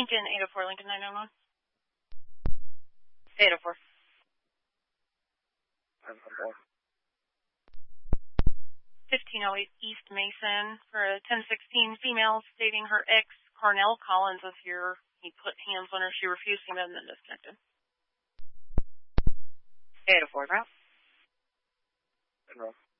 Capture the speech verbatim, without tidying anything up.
Lincoln, eight oh four, Lincoln nine nine one. eight oh four. fifteen oh eight East Mason for a ten sixteen female stating her ex, Carnell Collins, was here. He put hands on her. She refused him and then disconnected. eight oh four, Brown.